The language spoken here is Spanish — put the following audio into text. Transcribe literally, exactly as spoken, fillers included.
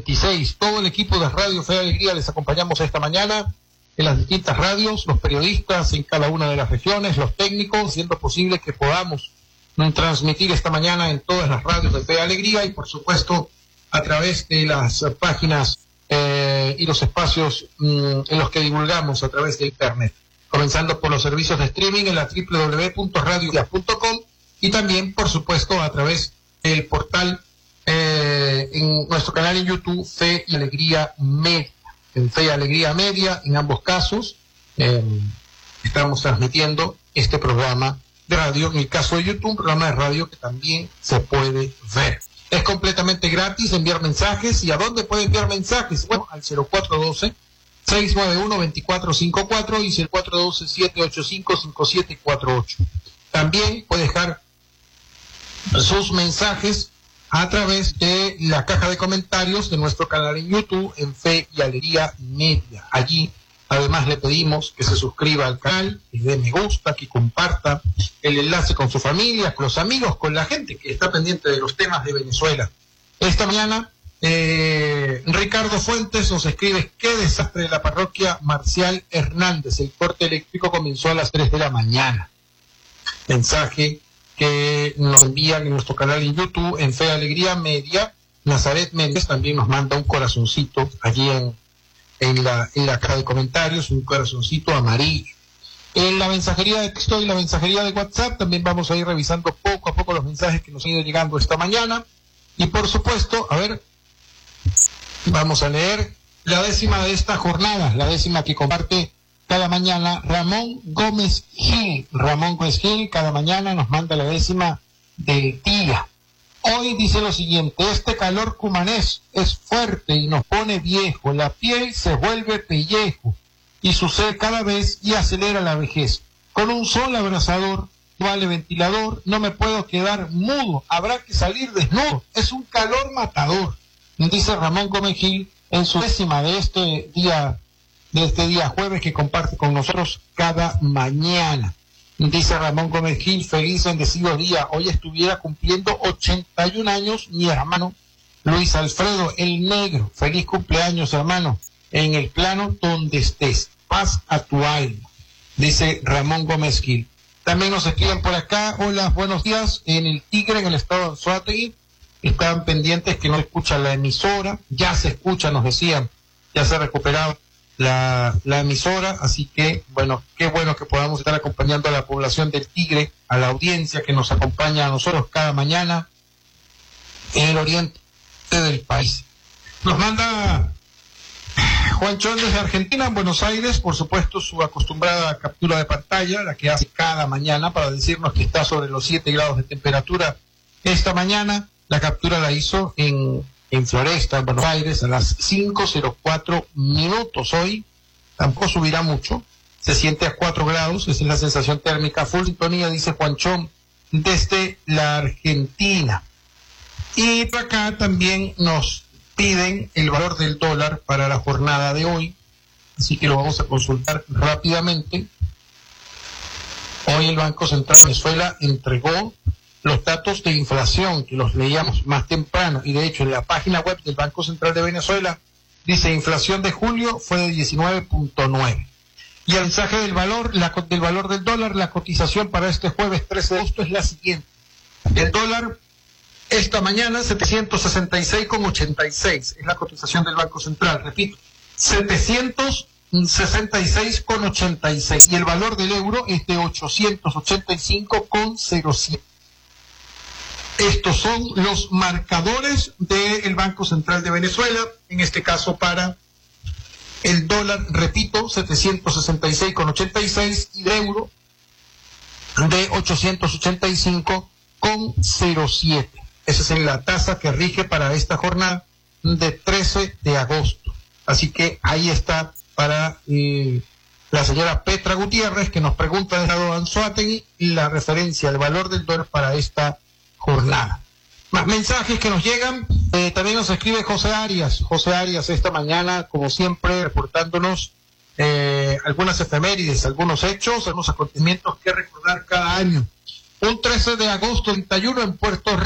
veintiséis. Todo el equipo de Radio Fe y Alegría les acompañamos esta mañana en las distintas radios, los periodistas en cada una de las regiones, los técnicos, siendo posible que podamos transmitir esta mañana en todas las radios de Fe y Alegría y por supuesto a través de las páginas eh, y los espacios mm, en los que divulgamos a través de internet, comenzando por los servicios de streaming en la doble u doble u doble u punto radio ya punto com y también por supuesto a través del portal eh, en nuestro canal en YouTube Fe y Alegría Media, en Fe y Alegría Media, en ambos casos eh, estamos transmitiendo este programa de radio, en el caso de YouTube, un programa de radio que también se puede ver. Es completamente gratis enviar mensajes. ¿Y a dónde puede enviar mensajes? Bueno, al cero cuatro uno dos, seis nueve uno, dos cuatro cinco cuatro y cero cuatro uno dos, siete ocho cinco, cinco siete cuatro ocho. También puede dejar sus mensajes a través de la caja de comentarios de nuestro canal en YouTube, en Fe y Alegría Media. Allí además le pedimos que se suscriba al canal, que dé me gusta, que comparta el enlace con su familia, con los amigos, con la gente que está pendiente de los temas de Venezuela. Esta mañana, eh, Ricardo Fuentes nos escribe: qué desastre de la parroquia Marcial Hernández. El corte eléctrico comenzó a las tres de la mañana. Mensaje que nos envían en nuestro canal en YouTube, en Fe y Alegría Media. Nazaret Méndez también nos manda un corazoncito allí en En la, en la caja de comentarios, un corazoncito amarillo. En la mensajería de texto y la mensajería de WhatsApp también vamos a ir revisando poco a poco los mensajes que nos han ido llegando esta mañana. Y por supuesto, a ver, vamos a leer la décima de esta jornada, la décima que comparte cada mañana Ramón Gómez Gil. Ramón Gómez Gil cada mañana nos manda la décima del día. Hoy dice lo siguiente: este calor cumanés es fuerte y nos pone viejo, la piel se vuelve pellejo y sucede cada vez y acelera la vejez. Con un sol abrasador, vale ventilador, no me puedo quedar mudo, habrá que salir desnudo, es un calor matador, dice Ramón Gómez Gil en su décima de este día, de este día jueves que comparte con nosotros cada mañana. Dice Ramón Gómez Gil: feliz bendecido día. Hoy estuviera cumpliendo ochenta y un años mi hermano Luis Alfredo el Negro. Feliz cumpleaños, hermano, en el plano donde estés. Paz a tu alma, dice Ramón Gómez Gil. También nos escriben por acá: hola, buenos días. En el Tigre, en el estado de Anzoátegui, estaban pendientes que no escuchan la emisora. Ya se escucha, nos decían, ya se ha recuperado La, la emisora, así que bueno, qué bueno que podamos estar acompañando a la población del Tigre, a la audiencia que nos acompaña a nosotros cada mañana en el oriente del país. Nos manda Juan Chón desde Argentina, en Buenos Aires, por supuesto su acostumbrada captura de pantalla, la que hace cada mañana para decirnos que está sobre los siete grados de temperatura esta mañana. La captura la hizo en en Floresta, en Buenos Aires, a las cinco cero cuatro minutos. Hoy tampoco subirá mucho, se siente a cuatro grados, esa es la sensación térmica. Full sintonía, dice Juanchón, desde la Argentina. Y por acá también nos piden el valor del dólar para la jornada de hoy, así que lo vamos a consultar rápidamente. Hoy el Banco Central de Venezuela entregó los datos de inflación que los leíamos más temprano, y de hecho en la página web del Banco Central de Venezuela dice: inflación de julio fue de diecinueve punto nueve. Y el mensaje del valor, la, del valor del dólar, la cotización para este jueves trece de agosto es la siguiente: el dólar esta mañana setecientos sesenta y seis con ochenta y seis, es la cotización del Banco Central, repito, setecientos sesenta y seis con ochenta y seis, y el valor del euro es de ochocientos ochenta y cinco con cero siete. Estos son los marcadores del Banco Central de Venezuela, en este caso para el dólar, repito, setecientos sesenta y seis con ochenta y seis, y el euro de ochocientos ochenta y cinco con cero siete. Esa es la tasa que rige para esta jornada de trece de agosto. Así que ahí está para eh, la señora Petra Gutiérrez, que nos pregunta desde Anzoátegui la referencia al valor del dólar para esta jornada. Más mensajes que nos llegan. Eh, también nos escribe José Arias. José Arias esta mañana, como siempre, reportándonos eh, algunas efemérides, algunos hechos, algunos acontecimientos que recordar cada año. Un trece de agosto treinta y uno en Puerto Rico.